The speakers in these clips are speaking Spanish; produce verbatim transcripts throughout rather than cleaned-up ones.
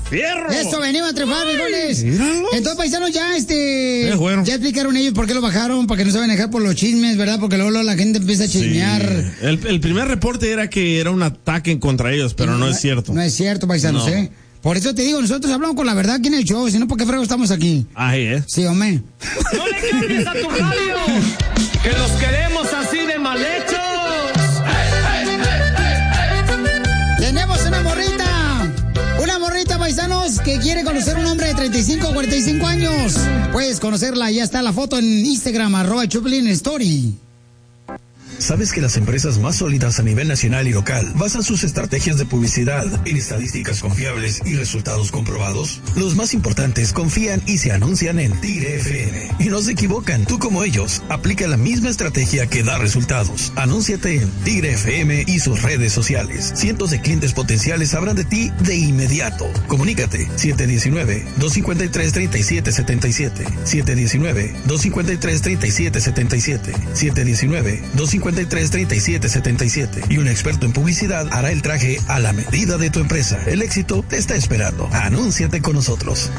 ¡Fierro! Eso, venimos a triunfar, bigones. Míralos. Entonces, paisanos, ya este... Eh, bueno. Ya explicaron ellos por qué lo bajaron, para que no se vayan a dejar por los chismes, ¿verdad? Porque luego, luego la gente empieza a chismear. Sí. El, el primer reporte era que era un ataque contra ellos, pero no, no es cierto. No es cierto, paisanos, No. ¿eh? Por eso te digo, nosotros hablamos con la verdad aquí en el show, si no, ¿por qué frego estamos aquí? Ahí es. Sí, hombre. ¡No le cambies a tu radio! ¡Que los queremos así de mal hechos! Tenemos una morrita, una morrita, paisanos, que quiere conocer a un hombre de treinta y cinco a cuarenta y cinco años. Puedes conocerla, ya está la foto en Instagram, arroba Choplin Story. ¿Sabes que las empresas más sólidas a nivel nacional y local basan sus estrategias de publicidad en estadísticas confiables y resultados comprobados? Los más importantes confían y se anuncian en Tigre F M. Y no se equivocan, tú como ellos, aplica la misma estrategia que da resultados. Anúnciate en Tigre F M y sus redes sociales. Cientos de clientes potenciales sabrán de ti de inmediato. Comunícate siete uno nueve, dos cinco tres, tres siete siete siete, siete uno nueve, dos cinco tres, tres siete siete siete, siete uno nueve, dos cinco tres, tres siete siete siete y un experto en publicidad hará el traje a la medida de tu empresa. El éxito te está esperando. Anúnciate con nosotros.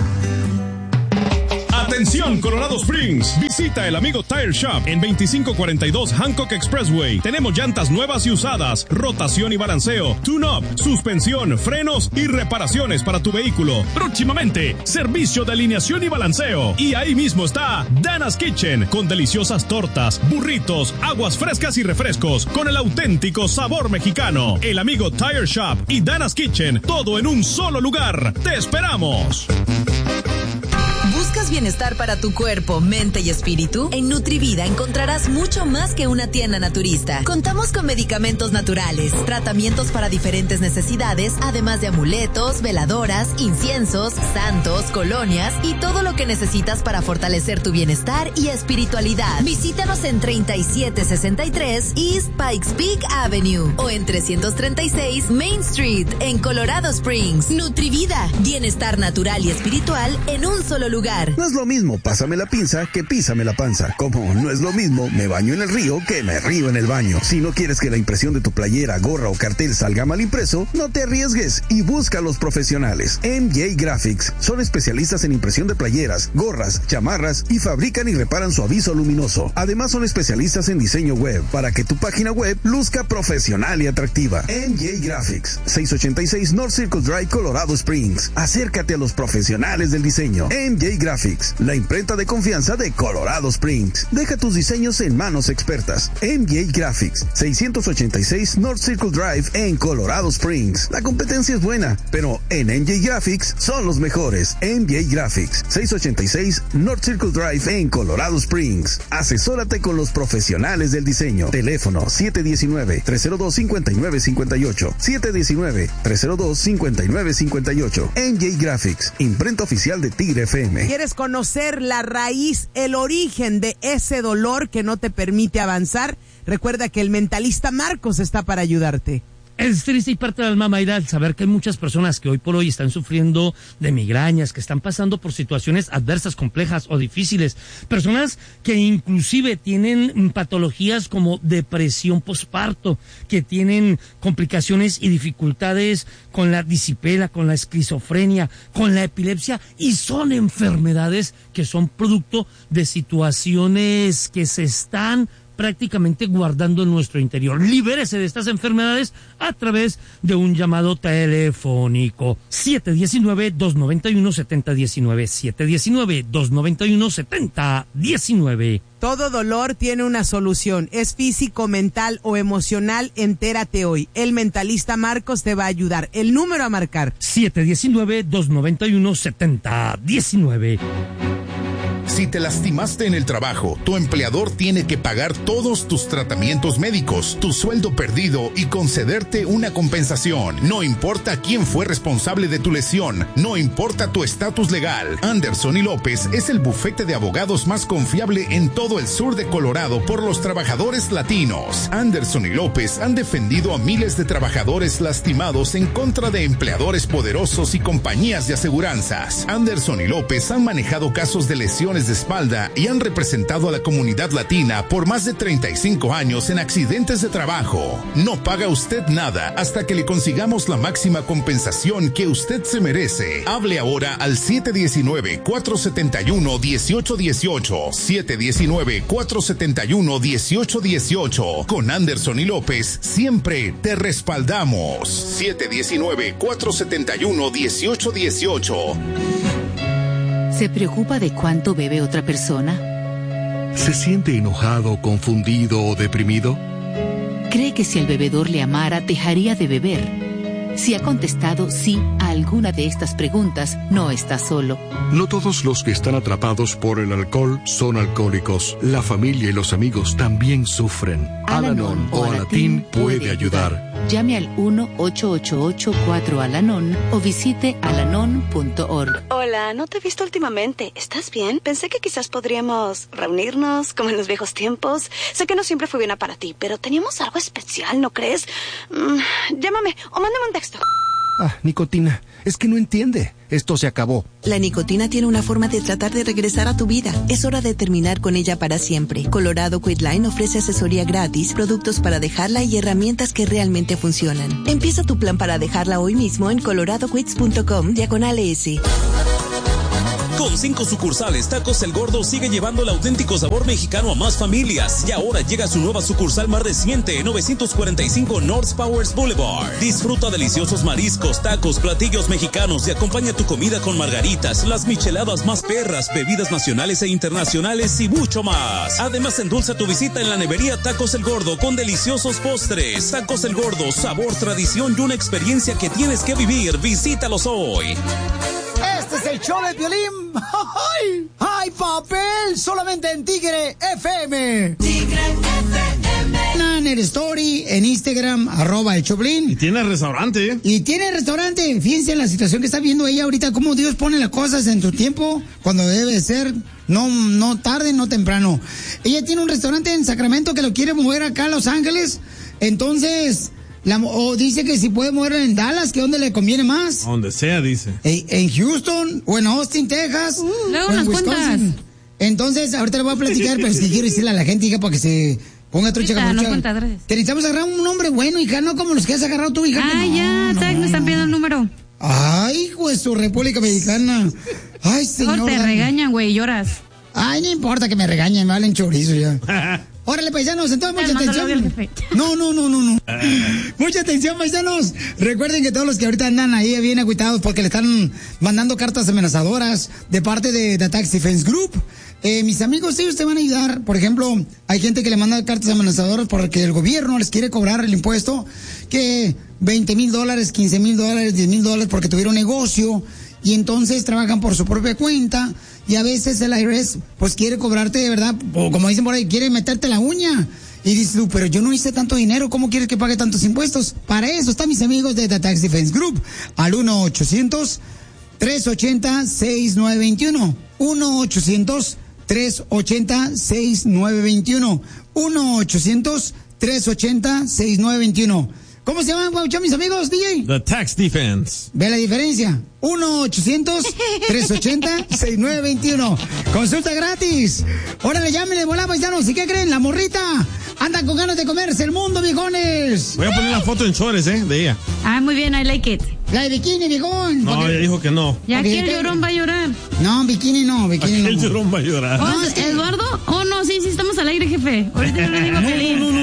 Atención Colorado Springs, visita el amigo Tire Shop en veinticinco cuarenta y dos Hancock Expressway. Tenemos llantas nuevas y usadas, rotación y balanceo, tune-up, suspensión, frenos y reparaciones para tu vehículo. Próximamente, servicio de alineación y balanceo. Y ahí mismo está Dana's Kitchen, con deliciosas tortas, burritos, aguas frescas y refrescos, con el auténtico sabor mexicano. El amigo Tire Shop y Dana's Kitchen, todo en un solo lugar. ¡Te esperamos! ¿Buscas bienestar para tu cuerpo, mente y espíritu? En Nutrivida encontrarás mucho más que una tienda naturista. Contamos con medicamentos naturales, tratamientos para diferentes necesidades, además de amuletos, veladoras, inciensos, santos, colonias y todo lo que necesitas para fortalecer tu bienestar y espiritualidad. Visítanos en treinta y siete sesenta y tres East Pikes Peak Avenue o en trescientos treinta y seis Main Street en Colorado Springs. Nutrivida, bienestar natural y espiritual en un solo lugar. No es lo mismo pásame la pinza que písame la panza. Como no es lo mismo me baño en el río que me río en el baño. Si no quieres que la impresión de tu playera, gorra o cartel salga mal impreso, no te arriesgues y busca a los profesionales. M J Graphics son especialistas en impresión de playeras, gorras, chamarras y fabrican y reparan su aviso luminoso. Además son especialistas en diseño web para que tu página web luzca profesional y atractiva. M J Graphics, seiscientos ochenta y seis North Circle Drive, Colorado Springs. Acércate a los profesionales del diseño. M J Graphics, la imprenta de confianza de Colorado Springs. Deja tus diseños en manos expertas. M J Graphics, seiscientos ochenta y seis North Circle Drive en Colorado Springs. La competencia es buena, pero en M J Graphics son los mejores. M J Graphics, seiscientos ochenta y seis North Circle Drive en Colorado Springs. Asesórate con los profesionales del diseño. Teléfono siete uno nueve, tres cero dos, cinco nueve cinco ocho, siete uno nueve, tres cero dos, cinco nueve cinco ocho. M J Graphics, imprenta oficial de Tigre F M. ¿Quieres conocer la raíz, el origen de ese dolor que no te permite avanzar? Recuerda que el mentalista Marcos está para ayudarte. Es triste y parte del alma, Mayra, al saber que hay muchas personas que hoy por hoy están sufriendo de migrañas, que están pasando por situaciones adversas, complejas o difíciles. Personas que inclusive tienen patologías como depresión posparto, que tienen complicaciones y dificultades con la disipela, con la esquizofrenia, con la epilepsia, y son enfermedades que son producto de situaciones que se están prácticamente guardando en nuestro interior. Libérese de estas enfermedades a través de un llamado telefónico. siete uno nueve, dos nueve uno, siete cero uno nueve, siete uno nueve, dos nueve uno, siete cero uno nueve. Todo dolor tiene una solución. Es físico, mental o emocional. Entérate hoy. El mentalista Marcos te va a ayudar. El número a marcar: siete uno nueve, dos nueve uno, siete cero uno nueve. Si te lastimaste en el trabajo, tu empleador tiene que pagar todos tus tratamientos médicos, tu sueldo perdido y concederte una compensación. No importa quién fue responsable de tu lesión, no importa tu estatus legal. Anderson y López es el bufete de abogados más confiable en todo el sur de Colorado por los trabajadores latinos. Anderson y López han defendido a miles de trabajadores lastimados en contra de empleadores poderosos y compañías de aseguranzas. Anderson y López han manejado casos de lesiones lesiones de espalda y han representado a la comunidad latina por más de treinta y cinco años en accidentes de trabajo. No paga usted nada hasta que le consigamos la máxima compensación que usted se merece. Hable ahora al siete uno nueve, cuatro siete uno, uno ocho uno ocho, siete uno nueve, cuatro siete uno, uno ocho uno ocho. Con Anderson y López siempre te respaldamos. siete uno nueve, cuatro siete uno, uno ocho uno ocho. ¿Se preocupa de cuánto bebe otra persona? ¿Se siente enojado, confundido o deprimido? ¿Cree que si el bebedor le amara, dejaría de beber? Si ha contestado sí a alguna de estas preguntas, no está solo. No todos los que están atrapados por el alcohol son alcohólicos. La familia y los amigos también sufren. Al-Anon o Alatín puede ayudar. Llame al uno ocho ocho ocho cuatro Al-Anon o visite alanon punto org. Hola, no te he visto últimamente. ¿Estás bien? Pensé que quizás podríamos reunirnos como en los viejos tiempos. Sé que no siempre fue buena para ti, pero teníamos algo especial, ¿no crees? Mm, llámame o mándame un texto. Ah, nicotina. Es que no entiende. Esto se acabó. La nicotina tiene una forma de tratar de regresar a tu vida. Es hora de terminar con ella para siempre. Colorado Quitline ofrece asesoría gratis, productos para dejarla y herramientas que realmente funcionan. Empieza tu plan para dejarla hoy mismo en colorado quits punto com diagonal S. Con cinco sucursales, Tacos El Gordo sigue llevando el auténtico sabor mexicano a más familias. Y ahora llega su nueva sucursal más reciente, novecientos cuarenta y cinco North Powers Boulevard. Disfruta deliciosos mariscos, tacos, platillos mexicanos y acompaña tu comida con margaritas, las micheladas más perras, bebidas nacionales e internacionales y mucho más. Además, endulza tu visita en la nevería Tacos El Gordo con deliciosos postres. Tacos El Gordo, sabor, tradición y una experiencia que tienes que vivir. Visítalos hoy. Este es el show de Piolín. ¡Ay! ¡Ay, papel! Solamente en Tigre F M. Tigre F M. En el story, en Instagram, arroba el Choplin. Y tiene restaurante. Y tiene restaurante. Fíjense la situación que está viendo ella ahorita, cómo Dios pone las cosas en su tiempo, cuando debe ser, no, no tarde, no temprano. Ella tiene un restaurante en Sacramento que lo quiere mover acá a Los Ángeles. Entonces... La, o dice que si puede mover en Dallas, que donde le conviene más. A donde sea, dice. En, en Houston, o en Austin, Texas. Uh, luego o en unas cuentas. Entonces, ahorita le voy a platicar, pero si quiero decirle a la gente, hija, para que se ponga trucha con no trucha. Que necesitamos agarrar un nombre bueno, hija, no como los que has agarrado tú, hija. Ah, no, ya, no, no, me están pidiendo el número. Ay, hijo de su República Mexicana. Ay, señor. No te Dani. regañan, güey, lloras. Ay, no importa que me regañen, me valen chorizo ya. Órale, paisanos, entonces mucha atención. No, no, no, no, no. Mucha atención, paisanos. Recuerden que todos los que ahorita andan ahí bien agüitados porque le están mandando cartas amenazadoras de parte de The Tax Defense Group. Eh, mis amigos, ellos te van a ayudar. Por ejemplo, hay gente que le manda cartas amenazadoras porque el gobierno les quiere cobrar el impuesto que veinte mil dólares, quince mil dólares, diez mil dólares porque tuvieron negocio y entonces trabajan por su propia cuenta. Y a veces el I R S, pues, quiere cobrarte de verdad, o como dicen por ahí, quiere meterte la uña. Y dices tú, pero yo no hice tanto dinero, ¿cómo quieres que pague tantos impuestos? Para eso están mis amigos de The Tax Defense Group, al uno ochocientos, tres ochenta, sesenta y nueve veintiuno. uno ochocientos, tres ochenta, sesenta y nueve veintiuno. uno ochocientos, tres ochenta, sesenta y nueve veintiuno. ¿Cómo se llaman, Pauchón, mis amigos, D J? The Tax Defense. ¿Ve la diferencia? uno ochocientos, tres ochenta, sesenta y nueve veintiuno. Consulta gratis. Órale, llámenle, volá, paisanos. ¿Y qué creen? La morrita anda con ganas de comerse el mundo, viejones. Voy a poner la foto en chores, ¿eh? De ella. Ah, muy bien, I like it. La de bikini, viejón. No, ella dijo que no. Ya que el llorón va a llorar. No, bikini no, bikini no. El llorón va a llorar. Oh, ¿Eduardo? Oh, no, sí, sí, estamos al aire, jefe. Ahorita yo le digo a Pelín. No, no, no.